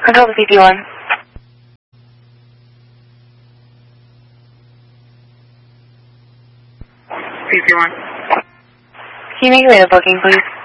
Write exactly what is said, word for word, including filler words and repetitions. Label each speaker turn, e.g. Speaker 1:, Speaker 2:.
Speaker 1: Control to C P one. C P one. Can you make a rate of booking, please?